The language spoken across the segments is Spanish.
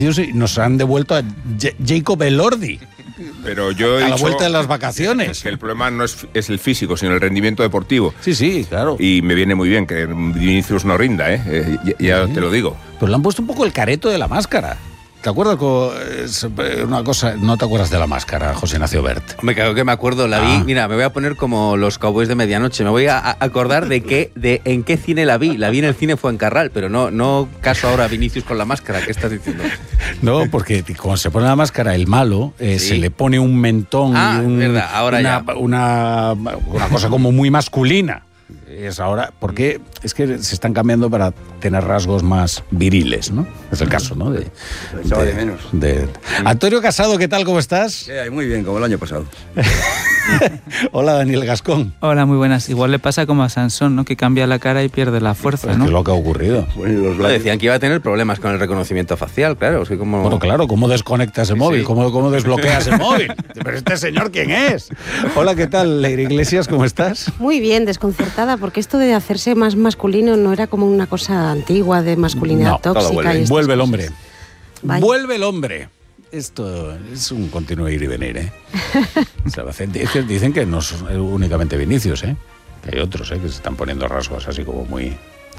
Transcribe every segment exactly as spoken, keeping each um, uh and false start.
y nos han devuelto a J- Jacob Elordi. Pero yo he a la dicho vuelta de las vacaciones. Que el problema no es, es el físico, sino el rendimiento deportivo. Sí, sí, claro. Y me viene muy bien que Vinicius no rinda, ¿eh? eh ya ya sí. Te lo digo. Pero le han puesto un poco el careto de la máscara. ¿Te acuerdas? Con, es una cosa, no te acuerdas de la máscara, José Ignacio Bert. Me cago que me acuerdo, la vi. Ah. Mira, me voy a poner como los Cowboys de medianoche. Me voy a acordar de qué, de en qué cine la vi. La vi en el cine Fuencarral, pero no, no caso ahora a Vinicius con la máscara. ¿Qué estás diciendo? No, porque cuando se pone la máscara, el malo eh, ¿Sí? se le pone un mentón ah, y un, verdad. Ahora una, ya. Una, una cosa como muy masculina. Es ahora, porque es que se están cambiando para tener rasgos más viriles, ¿no? Es el caso, ¿no? De, de, de menos. De... Antonio Casado, ¿qué tal? ¿Cómo estás? Sí, muy bien, como el año pasado. Hola, Daniel Gascón. Hola, muy buenas. Igual le pasa como a Sansón, ¿no? Que cambia la cara y pierde la fuerza, pues ¿no? ¿Qué es lo que ha ocurrido? Bueno, los decían que iba a tener problemas con el reconocimiento facial, claro. O sea, como... Bueno, claro, ¿cómo desconectas el sí, móvil? Sí. ¿Cómo, ¿Cómo desbloqueas el móvil? Pero este señor, ¿quién es? Hola, ¿qué tal, Leire Iglesias? ¿Cómo estás? Muy bien, desconcertada, porque esto de hacerse más masculino no era como una cosa antigua de masculinidad no, tóxica. Vuelve, y vuelve el hombre. Vaya. Vuelve el hombre. Esto es un continuo ir y venir, ¿eh? Dicen que no es únicamente Vinicius, ¿eh? Que hay otros, ¿eh? Que se están poniendo rasgos así como muy...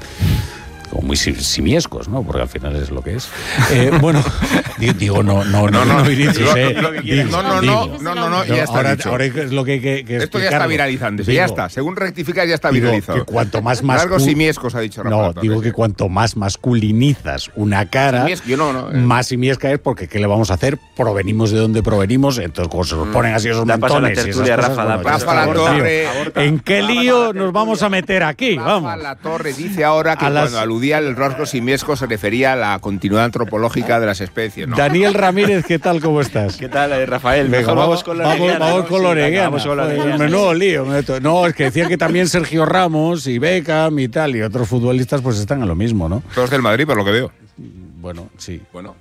como muy simiescos, ¿no? Porque al final es lo que es. Eh, bueno, digo, no, no, no, no, no, Vinicius, eh. No, no, no, no, no, no, ya está ahora, dicho. Ahora es lo que, que, que esto ya está viralizando, ya está. Según rectificar ya está digo viralizado. Que cuanto más mascul... Rasgos simiescos ha dicho Rafa. No, digo que cuanto más masculinizas una cara, yo no, no, eh. más simiesca es, porque ¿qué le vamos a hacer? Provenimos de donde provenimos, entonces cuando se nos ponen así esos montones y esas cosas, Rafa, bueno, Rafa La Torre. ¿En qué lío nos vamos a meter aquí? Vamos. Rafa La Torre dice ahora que cuando aludía al rasgo simiesco se refería a la continuidad antropológica de las especies, ¿no? Daniel Ramírez, ¿qué tal? ¿Cómo estás? ¿Qué tal, eh, Rafael? Venga, Mejor vamos, vamos con la vamos, Leguiana, vamos ¿no? con Sí, la Leguiana. vamos con la Leguiana. Menudo lío. No, es que decían que también Sergio Ramos y Beckham y tal, y otros futbolistas pues están a lo mismo, ¿no? Todos del Madrid, por lo que veo. Bueno, sí. Bueno...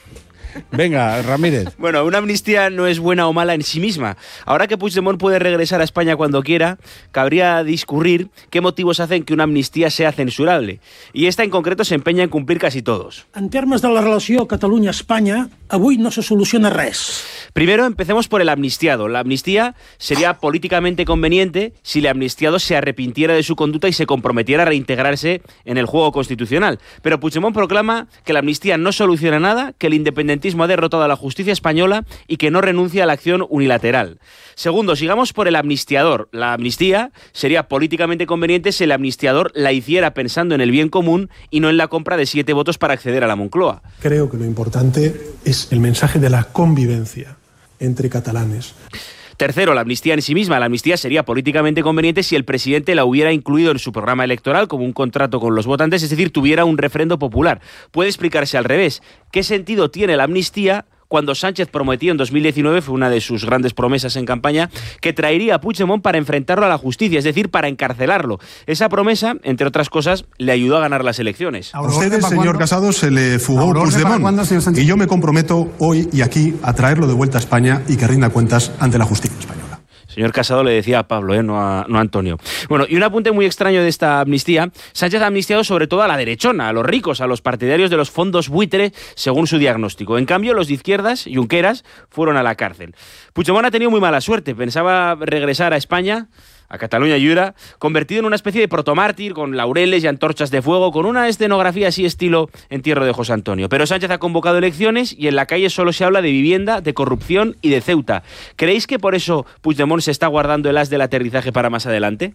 Venga, Ramírez. Bueno, una amnistía no es buena o mala en sí misma. Ahora que Puigdemont puede regresar a España cuando quiera, cabría discurrir qué motivos hacen que una amnistía sea censurable. Y esta en concreto se empeña en cumplir casi todos. En termes de la relació Catalunya-Espanya, avui no se soluciona res. Primero, empecemos por el amnistiado. La amnistía sería políticamente conveniente si el amnistiado se arrepintiera de su conducta y se comprometiera a reintegrarse en el juego constitucional. Pero Puigdemont proclama que la amnistía no soluciona nada, que el independentismo ha derrotado a la justicia española y que no renuncia a la acción unilateral. Segundo, sigamos por el amnistiador. La amnistía sería políticamente conveniente si el amnistiador la hiciera pensando en el bien común y no en la compra de siete votos para acceder a la Moncloa. Creo que lo importante es el mensaje de la convivencia entre catalanes. Tercero, la amnistía en sí misma. La amnistía sería políticamente conveniente si el presidente la hubiera incluido en su programa electoral como un contrato con los votantes, es decir, tuviera un refrendo popular. Puede explicarse al revés. ¿Qué sentido tiene la amnistía cuando Sánchez prometió en dos mil diecinueve, fue una de sus grandes promesas en campaña, que traería a Puigdemont para enfrentarlo a la justicia, es decir, para encarcelarlo? Esa promesa, entre otras cosas, le ayudó a ganar las elecciones. A usted, señor Casado, se le fugó Puigdemont y yo me comprometo hoy y aquí a traerlo de vuelta a España y que rinda cuentas ante la justicia española. Señor Casado le decía a Pablo, ¿eh? no, a, no a Antonio. Bueno, y un apunte muy extraño de esta amnistía: Sánchez ha amnistiado sobre todo a la derechona, a los ricos, a los partidarios de los fondos buitre, según su diagnóstico. En cambio, los de izquierdas, Junqueras, fueron a la cárcel. Puigdemont ha tenido muy mala suerte. Pensaba regresar a España, a Cataluña y Ura, convertido en una especie de protomártir, con laureles y antorchas de fuego, con una escenografía así estilo entierro de José Antonio. Pero Sánchez ha convocado elecciones y en la calle solo se habla de vivienda, de corrupción y de Ceuta. ¿Creéis que por eso Puigdemont se está guardando el as del aterrizaje para más adelante?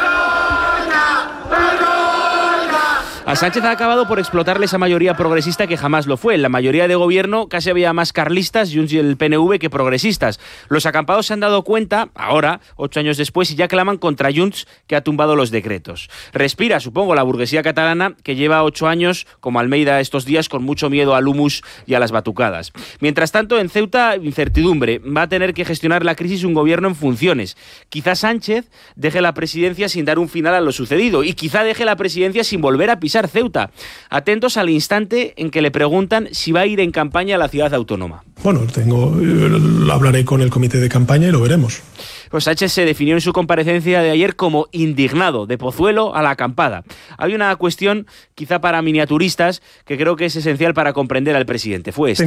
A Sánchez ha acabado por explotarle esa mayoría progresista que jamás lo fue. En la mayoría de gobierno casi había más carlistas, Junts y el P N V, que progresistas. Los acampados se han dado cuenta, ahora, ocho años después, y ya claman contra Junts, que ha tumbado los decretos. Respira, supongo, la burguesía catalana, que lleva ocho años, como Almeida estos días, con mucho miedo al humus y a las batucadas. Mientras tanto, en Ceuta, incertidumbre. Va a tener que gestionar la crisis un gobierno en funciones. Quizá Sánchez deje la presidencia sin dar un final a lo sucedido, y quizá deje la presidencia sin volver a pisar César Ceuta. Atentos al instante en que le preguntan si va a ir en campaña a la ciudad autónoma. Bueno, tengo, hablaré con el comité de campaña y lo veremos. Pues Sánchez se definió en su comparecencia de ayer como indignado, de Pozuelo a la acampada. Hay una cuestión, quizá para miniaturistas, que creo que es esencial para comprender al presidente. Fue esta.